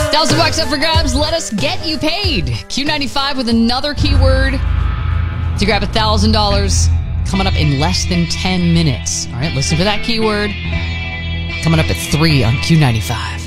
$1,000 up for grabs. Let us get you paid. Q95 with another keyword to grab $1,000 coming up in less than 10 minutes. All right, listen for that keyword. Coming up at 3 on Q95.